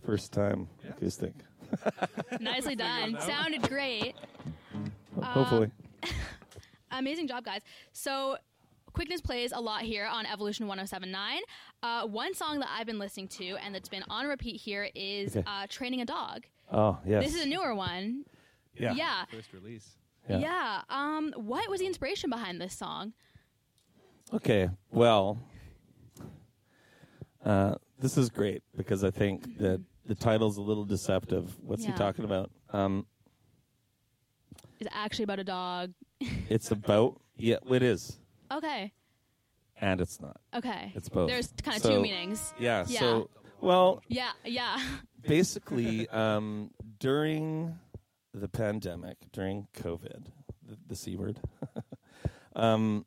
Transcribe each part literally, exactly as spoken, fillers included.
First time yeah. acoustic. Nicely done. Sounded great. Hopefully. Um, amazing job, guys. So, Quickness plays a lot here on Evolution one oh seven point nine. Uh, one song that I've been listening to and that's been on repeat here is okay. uh, Training a Dog. Oh, yes. This is a newer one. Yeah. Yeah. First release. Yeah. yeah. Um, what was the inspiration behind this song? Okay. Well, uh, this is great because I think that the title's a little deceptive. What's yeah. he talking about? Um, Is it actually about a dog? It's about, yeah, it is. Okay. And it's not. Okay. It's both. There's kind of so, two meanings. Yeah, yeah. So, well. Yeah, yeah. Basically, um, during the pandemic, during COVID, the, the C word, um,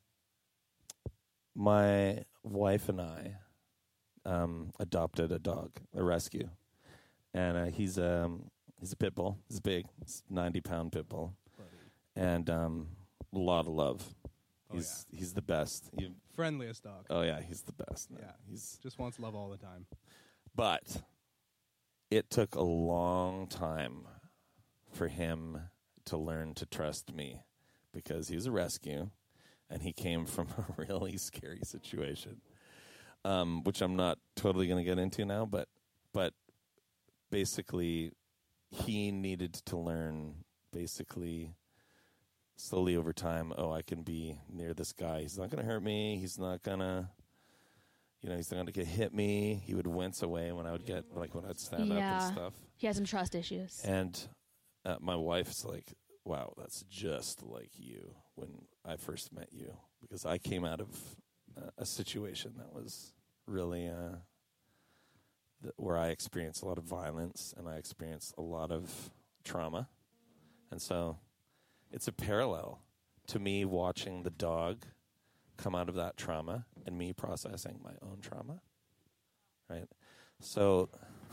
my wife and I um, adopted a dog, a rescue. And uh, he's, um, he's a pit bull. He's big. He's a ninety-pound pit bull. And um, a lot of love. Oh, he's yeah. he's the best. You, Friendliest dog. Oh yeah, he's the best. Yeah, he's just wants love all the time. But it took a long time for him to learn to trust me because he was a rescue, and he came from a really scary situation, um, which I'm not totally going to get into now. But but basically, he needed to learn basically. Slowly over time, oh, I can be near this guy. He's not going to hurt me. He's not going to, you know, he's not going to get hit me. He would wince away when I would get, like, when I'd stand yeah. up and stuff. He has some trust issues. And uh, my wife's like, wow, that's just like you when I first met you. Because I came out of uh, a situation that was really, uh, th- where I experienced a lot of violence and I experienced a lot of trauma. And so... it's a parallel to me watching the dog come out of that trauma and me processing my own trauma, right? So,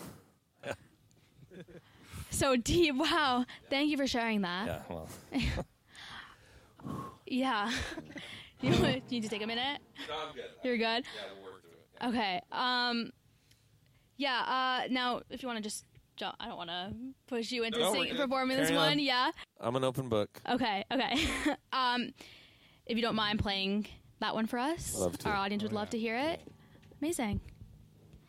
so deep. Wow! Thank you for sharing that. Yeah. Well. yeah. you need to take a minute. No, I'm good. You're good. Yeah, we'll work through it. Yeah. Okay. Um. Yeah. Uh. Now, if you want to just. I don't want to push you into no, sing, performing Carry this on. one. Yeah. I'm an open book. Okay. Okay. um, if you don't mind playing that one for us, Love to. our audience Oh, would love yeah. to hear it. Amazing.